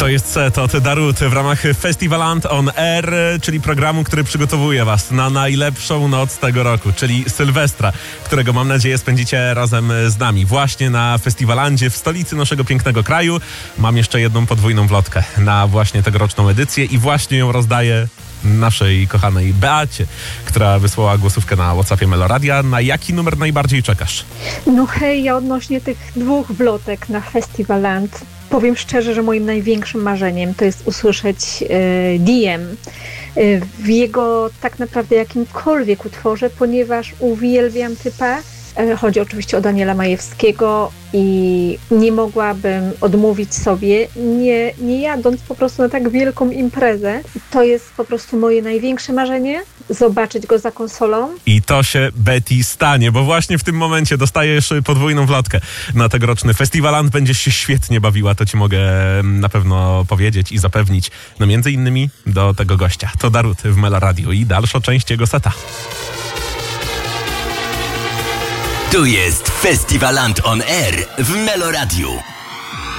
To jest set od Darut w ramach Festivaland on Air, czyli programu, który przygotowuje Was na najlepszą noc tego roku, czyli Sylwestra, którego mam nadzieję spędzicie razem z nami. Właśnie na Festivalandzie w stolicy naszego pięknego kraju. Mam jeszcze jedną podwójną wlotkę na właśnie tegoroczną edycję i właśnie ją rozdaję naszej kochanej Beacie, która wysłała głosówkę na WhatsAppie Meloradia. Na jaki numer najbardziej czekasz? No hej, ja odnośnie tych 2 wlotek na Festivaland powiem szczerze, że moim największym marzeniem to jest usłyszeć DM w jego tak naprawdę jakimkolwiek utworze, ponieważ uwielbiam typa. Chodzi oczywiście o Daniela Majewskiego i nie mogłabym odmówić sobie, nie jadąc po prostu na tak wielką imprezę. To jest po prostu moje największe marzenie, zobaczyć go za konsolą. I to się, Betty, stanie, bo właśnie w tym momencie dostajesz podwójną wlotkę na tegoroczny Festivaland. Będziesz się świetnie bawiła, to ci mogę na pewno powiedzieć i zapewnić. No między innymi do tego gościa. To Darut w Meloradiu i dalsza część jego seta. Tu jest Festivaland on Air w Meloradiu.